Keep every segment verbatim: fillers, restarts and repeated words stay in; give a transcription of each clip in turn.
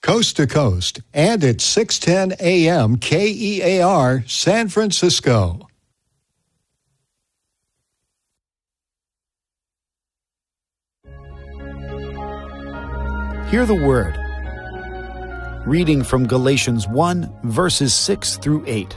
coast to coast, and at six ten A M K E A R, San Francisco. Hear the word. Reading from Galatians one, verses six through eight.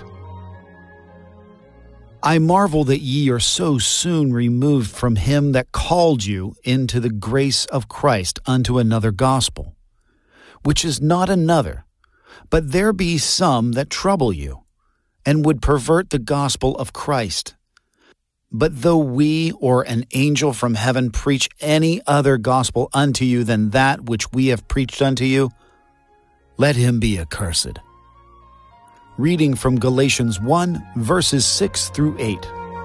I marvel that ye are so soon removed from him that called you into the grace of Christ unto another gospel, which is not another, but there be some that trouble you, and would pervert the gospel of Christ. But though we or an angel from heaven preach any other gospel unto you than that which we have preached unto you, let him be accursed. Reading from Galatians one, verses six through eight.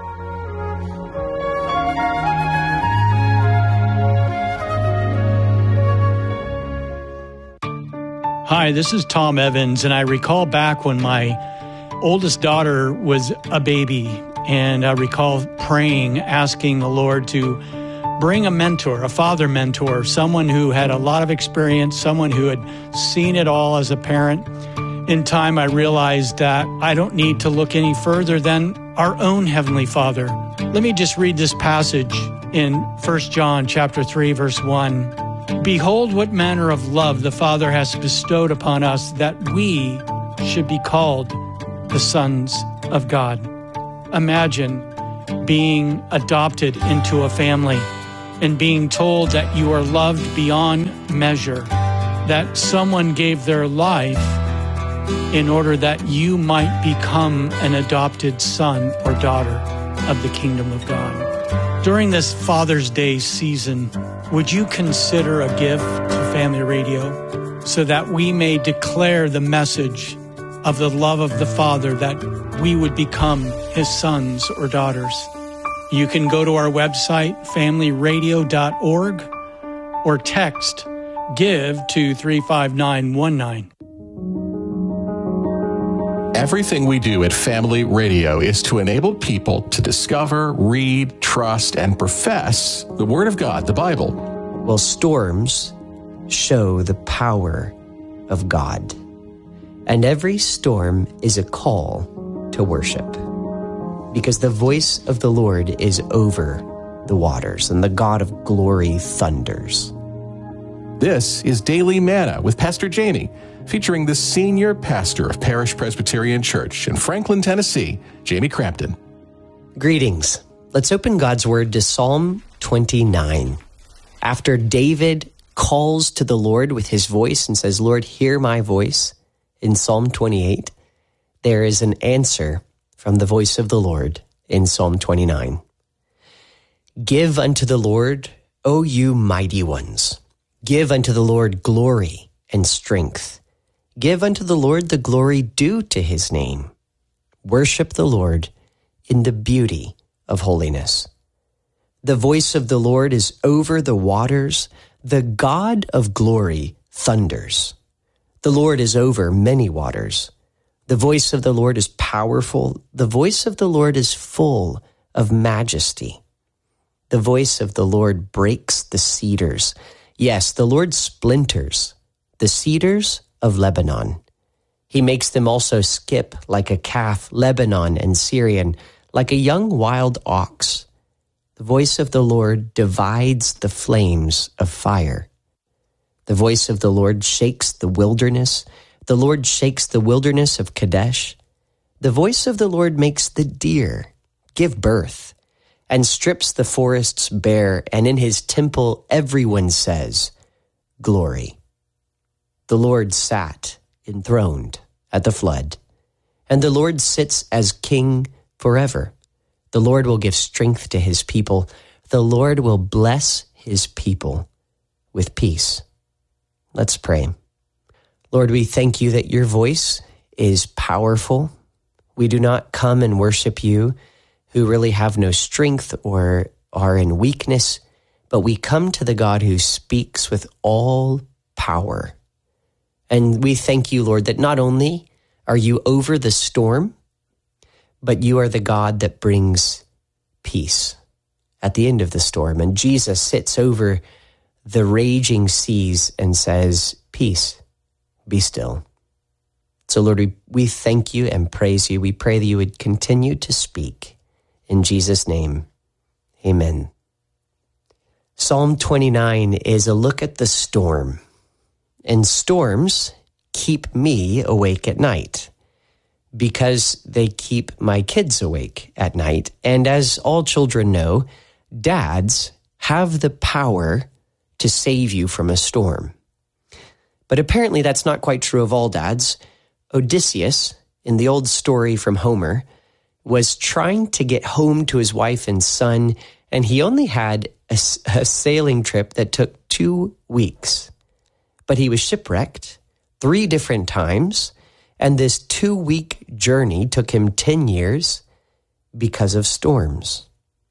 Hi, this is Tom Evans, and I recall back when my oldest daughter was a baby, and I recall praying, asking the Lord to bring a mentor, a father mentor, someone who had a lot of experience, someone who had seen it all as a parent. In time, I realized that I don't need to look any further than our own Heavenly Father. Let me just read this passage in First John chapter three, verse one. Behold, what manner of love the Father has bestowed upon us, that we should be called the sons of God. Imagine being adopted into a family and being told that you are loved beyond measure, that someone gave their life in order that you might become an adopted son or daughter of the kingdom of God. During this Father's Day season, would you consider a gift to Family Radio so that we may declare the message of the love of the Father, that we would become his sons or daughters? You can go to our website, family radio dot org, or text GIVE to three five nine one nine. Everything we do at Family Radio is to enable people to discover, read, trust, and profess the Word of God, the Bible. Well, storms show the power of God. And every storm is a call to worship, because the voice of the Lord is over the waters, and the God of glory thunders. This is Daily Manna with Pastor Jamie, featuring the senior pastor of Parish Presbyterian Church in Franklin, Tennessee, Jamie Crampton. Greetings. Let's open God's Word to Psalm twenty-nine. After David calls to the Lord with his voice and says, Lord, hear my voice, in Psalm twenty-eight, there is an answer from the voice of the Lord in Psalm twenty-nine. Give unto the Lord, O you mighty ones. Give unto the Lord glory and strength. Give unto the Lord the glory due to his name. Worship the Lord in the beauty of holiness. The voice of the Lord is over the waters. The God of glory thunders. The Lord is over many waters. The voice of the Lord is powerful. The voice of the Lord is full of majesty. The voice of the Lord breaks the cedars. Yes, the Lord splinters the cedars of Lebanon. He makes them also skip like a calf, Lebanon and Syrian, like a young wild ox. The voice of the Lord divides the flames of fire. The voice of the Lord shakes the wilderness. The Lord shakes the wilderness of Kadesh. The voice of the Lord makes the deer give birth and strips the forests bare, and in his temple everyone says, Glory. The Lord sat enthroned at the flood, and the Lord sits as king forever. The Lord will give strength to his people. The Lord will bless his people with peace. Let's pray. Lord, we thank you that your voice is powerful. We do not come and worship you who really have no strength or are in weakness, but we come to the God who speaks with all power. And we thank you, Lord, that not only are you over the storm, but you are the God that brings peace at the end of the storm. And Jesus sits over the raging seas and says, Peace, be still. So Lord, we, we thank you and praise you. We pray that you would continue to speak. In Jesus' name, amen. Psalm twenty-nine is a look at the storm. And storms keep me awake at night because they keep my kids awake at night. And as all children know, dads have the power to save you from a storm. But apparently that's not quite true of all dads. Odysseus, in the old story from Homer, was trying to get home to his wife and son, and he only had a, a sailing trip that took two weeks. But he was shipwrecked three different times, and this two-week journey took him ten years because of storms.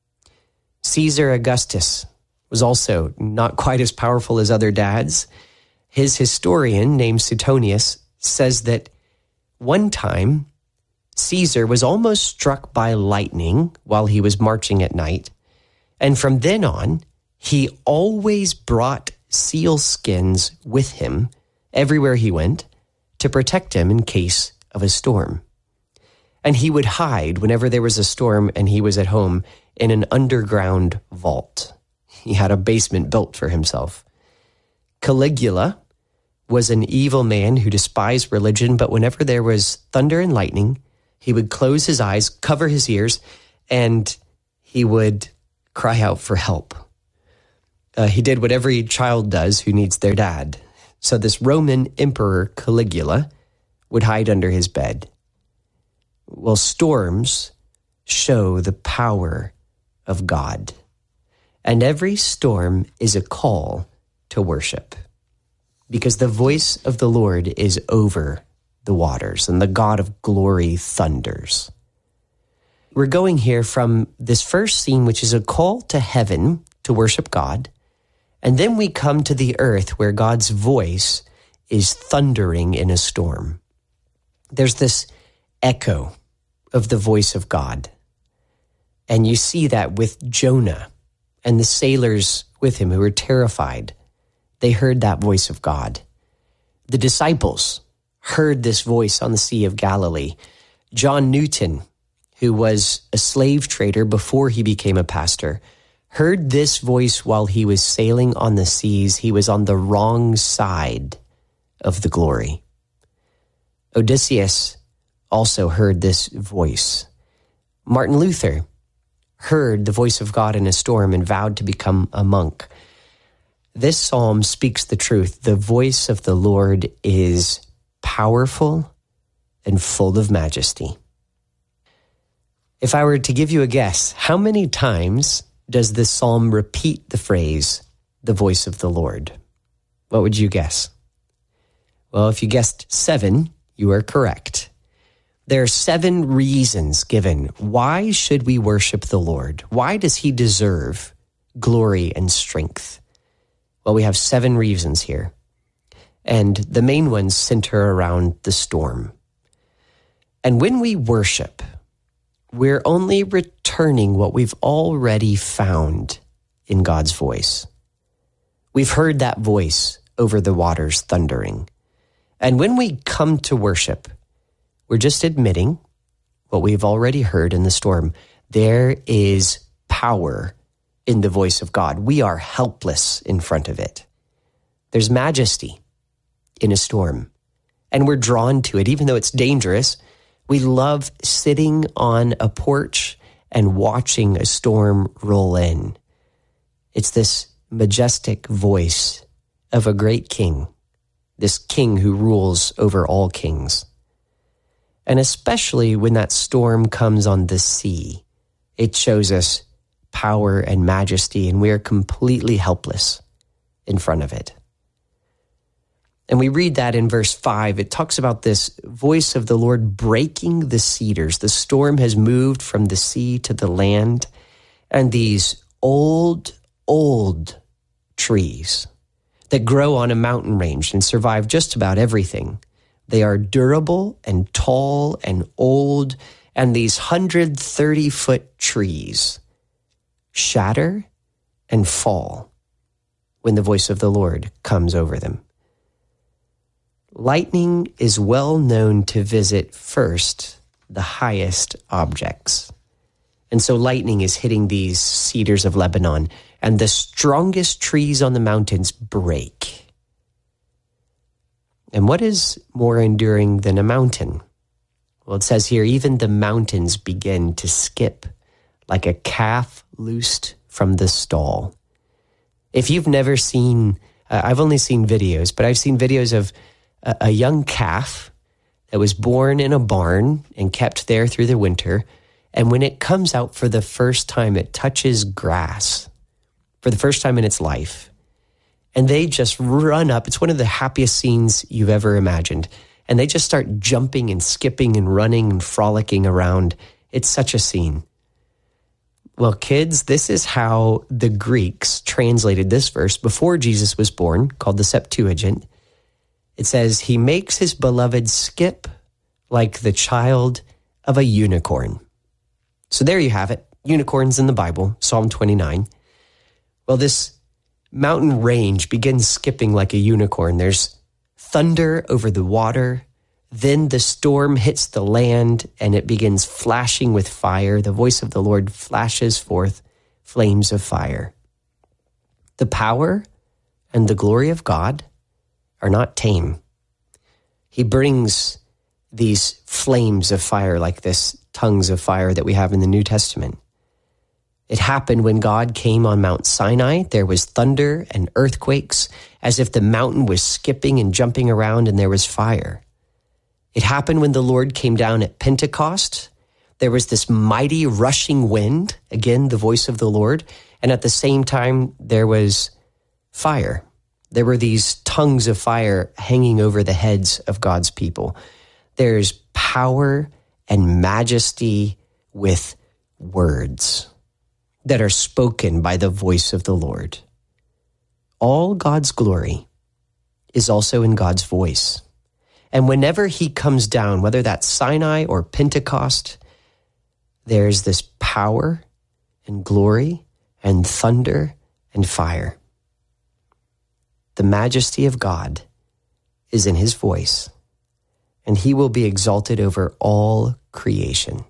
Caesar Augustus was also not quite as powerful as other dads. His historian, named Suetonius, says that one time, Caesar was almost struck by lightning while he was marching at night, and from then on, he always brought seal skins with him everywhere he went to protect him in case of a storm. And he would hide whenever there was a storm and he was at home in an underground vault. He had a basement built for himself. Caligula was an evil man who despised religion, but whenever there was thunder and lightning, he would close his eyes, cover his ears, and he would cry out for help. Uh, he did what every child does who needs their dad. So this Roman Emperor Caligula would hide under his bed. Well, storms show the power of God. And every storm is a call to worship, because the voice of the Lord is over the waters, and the God of glory thunders. We're going here from this first scene, which is a call to heaven to worship God, and then we come to the earth where God's voice is thundering in a storm. There's this echo of the voice of God, and you see that with Jonah and the sailors with him who were terrified. They heard that voice of God. The disciples heard this voice on the Sea of Galilee. John Newton, who was a slave trader before he became a pastor, heard this voice while he was sailing on the seas. He was on the wrong side of the glory. Odysseus also heard this voice. Martin Luther heard the voice of God in a storm and vowed to become a monk. This psalm speaks the truth. The voice of the Lord is powerful and full of majesty. If I were to give you a guess, how many times does this psalm repeat the phrase, the voice of the Lord? What would you guess? Well, if you guessed seven, you are correct. There are seven reasons given. Why should we worship the Lord? Why does he deserve glory and strength? Well, we have seven reasons here, and the main ones center around the storm. And when we worship, we're only returning what we've already found in God's voice. We've heard that voice over the waters thundering. And when we come to worship, we're just admitting what we've already heard in the storm. There is power in the voice of God. We are helpless in front of it. There's majesty in a storm, and we're drawn to it. Even though it's dangerous, we love sitting on a porch and watching a storm roll in. It's this majestic voice of a great king, this king who rules over all kings. And especially when that storm comes on the sea, it shows us power and majesty, and we are completely helpless in front of it. And we read that in verse five. It talks about this voice of the Lord breaking the cedars. The storm has moved from the sea to the land, and these old, old trees that grow on a mountain range and survive just about everything. They are durable and tall and old, and these one hundred thirty foot trees shatter and fall when the voice of the Lord comes over them. lightning is well known to visit first the highest objects. And so lightning is hitting these cedars of Lebanon, and the strongest trees on the mountains break. And what is more enduring than a mountain? Well, it says here, even the mountains begin to skip like a calf loosed from the stall. If you've never seen, uh, I've only seen videos, but I've seen videos of a, a young calf that was born in a barn and kept there through the winter. And when it comes out for the first time, it touches grass for the first time in its life. And they just run up. It's one of the happiest scenes you've ever imagined. And they just start jumping and skipping and running and frolicking around. It's such a scene. Well, kids, this is how the Greeks translated this verse before Jesus was born, called the Septuagint. It says, he makes his beloved skip like the child of a unicorn. So there you have it. Unicorns in the Bible, Psalm twenty-nine. Well, this mountain range begins skipping like a unicorn. There's thunder over the water. Then the storm hits the land and it begins flashing with fire. The voice of the Lord flashes forth flames of fire. The power and the glory of God are not tame. He brings these flames of fire like this tongues of fire that we have in the New Testament. It happened when God came on Mount Sinai. There was thunder and earthquakes, as if the mountain was skipping and jumping around, and there was fire. It happened when the Lord came down at Pentecost. There was this mighty rushing wind, again, the voice of the Lord, and at the same time, there was fire. There were these tongues of fire hanging over the heads of God's people. There's power and majesty with words that are spoken by the voice of the Lord. All God's glory is also in God's voice. And whenever he comes down, whether that's Sinai or Pentecost, there's this power and glory and thunder and fire. The majesty of God is in his voice, and he will be exalted over all creation.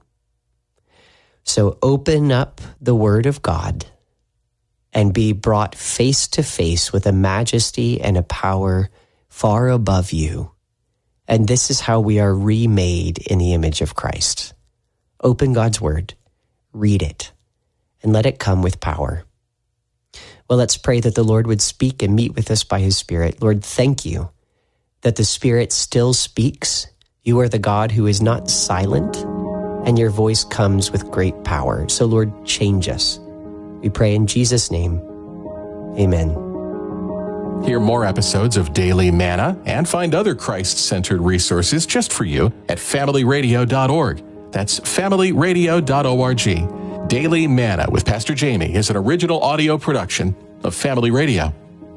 So open up the word of God and be brought face to face with a majesty and a power far above you. And this is how we are remade in the image of Christ. Open God's word, read it, and let it come with power. Well, let's pray that the Lord would speak and meet with us by his Spirit. Lord, thank you that the Spirit still speaks. You are the God who is not silent, and your voice comes with great power. So, Lord, change us. We pray in Jesus' name. Amen. Hear more episodes of Daily Manna and find other Christ-centered resources just for you at family radio dot org. That's family radio dot org. Daily Manna with Pastor Jamie is an original audio production of Family Radio.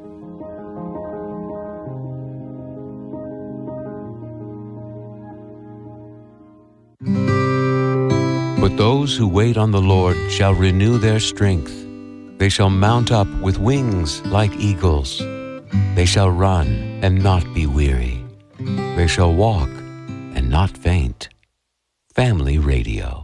But those who wait on the Lord shall renew their strength. They shall mount up with wings like eagles. They shall run and not be weary. They shall walk and not faint. Family Radio.